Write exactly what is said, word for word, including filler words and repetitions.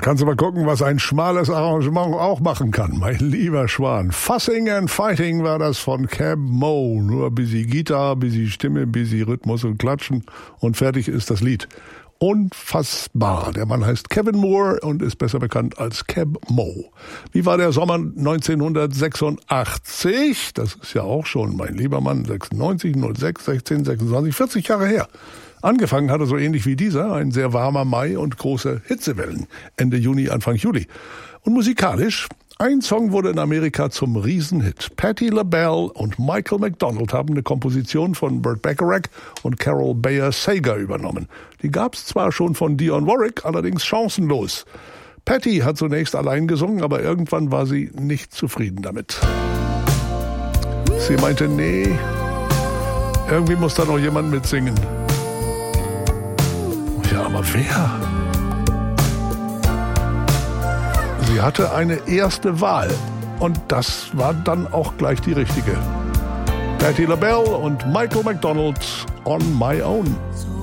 kannst du mal gucken, was ein schmales Arrangement auch machen kann, mein lieber Schwan. Fussing and Fighting war das von Cab Mo. Nur busy Gitarre, busy Stimme, busy Rhythmus und Klatschen und fertig ist das Lied. Unfassbar. Der Mann heißt Kevin Moore und ist besser bekannt als Cab Mo. Wie war der Sommer neunzehnhundertsechsundachtzig? Das ist ja auch schon, mein lieber Mann, sechsundneunzig, null sechs, sechzehn, sechsundzwanzig, vierzig Jahre her. Angefangen hat er so ähnlich wie dieser, ein sehr warmer Mai und große Hitzewellen, Ende Juni, Anfang Juli. Und musikalisch, ein Song wurde in Amerika zum Riesenhit. Patti LaBelle und Michael McDonald haben eine Komposition von Burt Bacharach und Carol Bayer Sager übernommen. Die gab's zwar schon von Dionne Warwick, allerdings chancenlos. Patti hat zunächst allein gesungen, aber irgendwann war sie nicht zufrieden damit. Sie meinte, nee, irgendwie muss da noch jemand mitsingen. Ja, aber wer? Sie hatte eine erste Wahl und das war dann auch gleich die richtige. Patti LaBelle und Michael McDonald, On My Own.